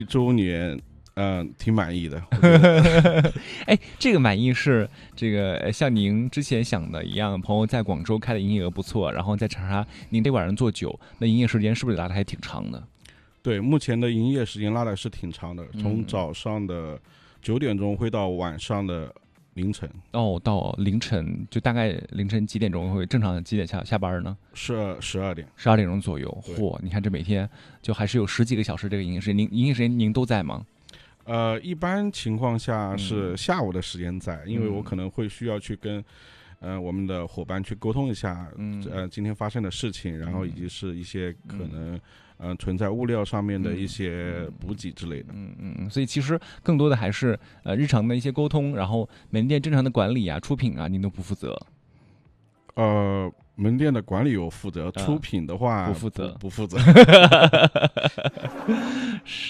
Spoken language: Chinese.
周年，挺满意的。 哎，这个满意是这个像您之前想的一样，朋友在广州开的营业额不错，然后在长沙您得晚上做酒，那营业时间是不是拉的还挺长的？ 对，目前的营业时间拉的是挺长的，从早上的9点钟会到晚上的凌晨。 哦，到凌晨就大概凌晨几点钟会正常几点下班呢？ 12点。 12点钟左右。 对嚯，你看这每天就还是有十几个小时这个营业时间，您营业时间您都在吗？ 一般情况下是下午的时间在，因为我可能会需要去跟我们的伙伴去沟通一下，今天发生的事情，然后以及是一些可能存在物料上面的一些补给之类的。 所以其实更多的还是日常的一些沟通，然后门店正常的管理啊、出品啊，您都不负责。 门店的管理有负责，出品的话不负责。 不负责。 是。